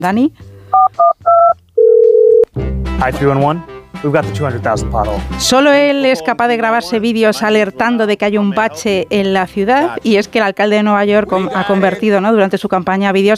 Dani. Hi, 311. We've got the 200,000 pothole. Solo él es capaz de grabarse vídeos alertando de que hay un bache en la ciudad, y es que el alcalde de Nueva York ha convertido, ¿no?, durante su campaña vídeos